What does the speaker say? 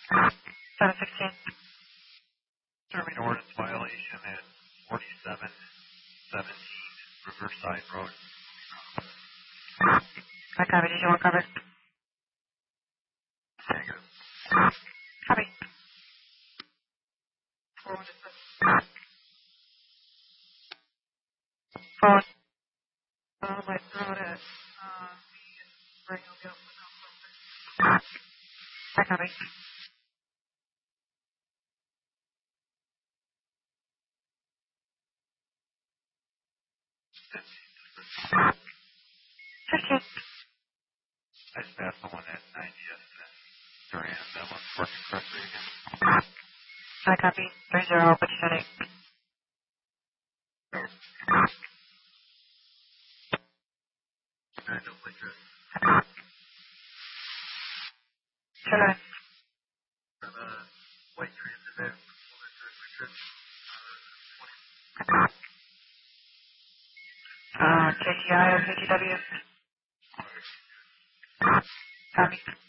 716. Serving ordinance violation at 4717 Riverside Road. I copy. Did you want cover? Negative. Copy. Forward. My throat is, I copy. I 15. just passed the one at 90th and Durant. That one's working correctly again. I copy. 30, what you setting? I don't like it. Sure. From white transit there. KTI or KTW? Copy.